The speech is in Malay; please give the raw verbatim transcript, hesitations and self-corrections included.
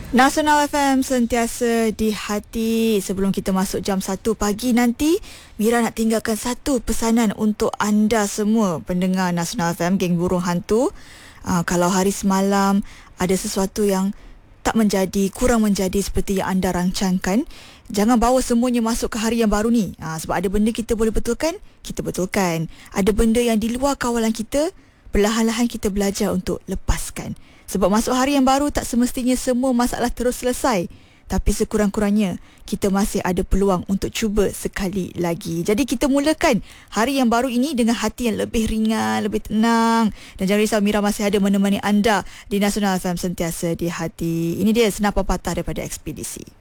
Nasional F M sentiasa di hati. Sebelum kita masuk jam satu pagi nanti, Mira nak tinggalkan satu pesanan untuk anda semua pendengar Nasional F M, geng burung hantu. Uh, kalau hari semalam ada sesuatu yang tak menjadi, kurang menjadi seperti yang anda rancangkan, jangan bawa semuanya masuk ke hari yang baru ni. Uh, sebab ada benda kita boleh betulkan, kita betulkan. Ada benda yang di luar kawalan kita, perlahan-lahan kita belajar untuk lepaskan. Sebab masuk hari yang baru tak semestinya semua masalah terus selesai. Tapi sekurang-kurangnya kita masih ada peluang untuk cuba sekali lagi. Jadi kita mulakan hari yang baru ini dengan hati yang lebih ringan, lebih tenang. Dan jangan risau, Mira masih ada menemani anda di Nasional F M sentiasa di hati. Ini dia senapan patah daripada Ekspedisi.